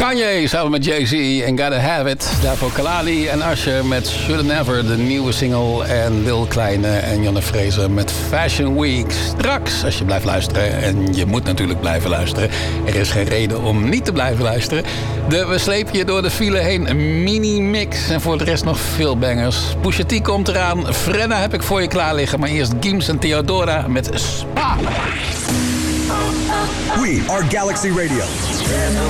Kanye samen met Jay-Z en Gotta Have It. Daarvoor Kalali en Usher met Shoulda Never, de nieuwe single. En Lil Kleine en Janne Fraser met Fashion Week. Straks, als je blijft luisteren, en je moet natuurlijk blijven luisteren. Er is geen reden om niet te blijven luisteren. We slepen je door de file heen. Een mini-mix en voor de rest nog veel bangers. Pusha T komt eraan. Frenna heb ik voor je klaar liggen. Maar eerst Gims en Theodora met Spa. We are Galaxy Radio.